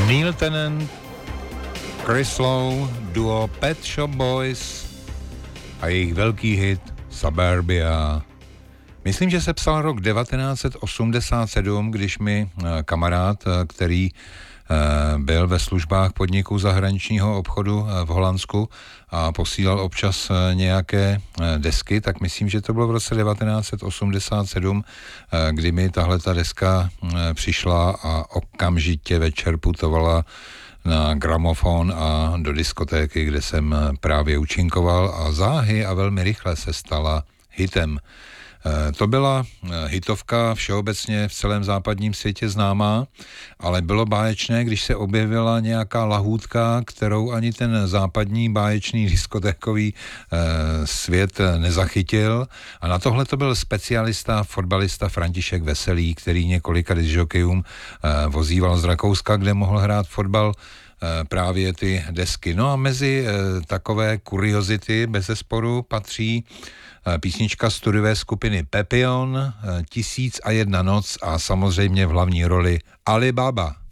Neil Tennant, Chris Lowe, duo Pet Shop Boys a jejich velký hit Suburbia. Myslím, že se psal rok 1987, když mi kamarád, který byl ve službách podniku zahraničního obchodu v Holandsku a posílal občas nějaké desky, tak myslím, že to bylo v roce 1987, kdy mi tahle ta deska přišla a okamžitě večer putovala na gramofon a do diskotéky, kde jsem právě účinkoval a záhy a velmi rychle se stala hitem. To byla hitovka všeobecně v celém západním světě známá, ale bylo báječné, když se objevila nějaká lahůdka, kterou ani ten západní báječný diskotékový svět nezachytil. A na tohle to byl specialista, fotbalista František Veselý, který několika discjokejům vozíval z Rakouska, kde mohl hrát fotbal právě ty desky. No a mezi takové kuriozity bezesporu patří písnička studiové skupiny Pepion, 1001 noc a samozřejmě v hlavní roli Ali Baba.